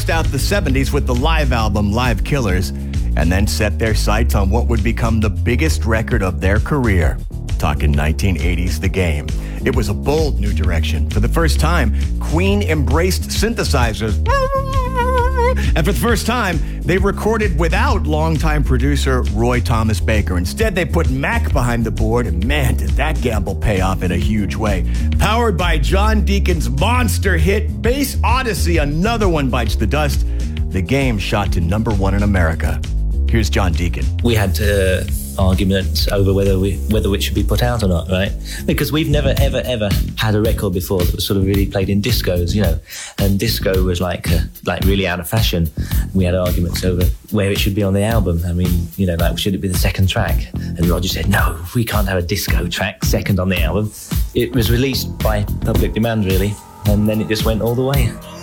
closed out the 70s with the live album Live Killers, and then set their sights on what would become the biggest record of their career. Talking 1980s The Game. It was a bold new direction. For the first time, Queen embraced synthesizers. And for the first time, they recorded without longtime producer Roy Thomas Baker. Instead, they put Mac behind the board, and man, did that gamble pay off in a huge way. Powered by John Deacon's monster hit, Bass Odyssey, another one bites the dust. The Game shot to #1 in America. Here's John Deacon. We had arguments over whether it should be put out or not, right? Because we've never, ever had a record before that was sort of really played in discos, you know, and disco was like really out of fashion. We had arguments over where it should be on the album. I mean, you know, like, should it be the second track? And Roger said, no, we can't have a disco track second on the album. It was released by public demand, really, and then it just went all the way.